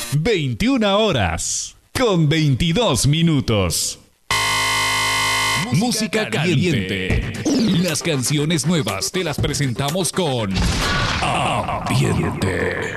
21 horas con 22 minutos. Música caliente. Las canciones nuevas te las presentamos con Ambiente.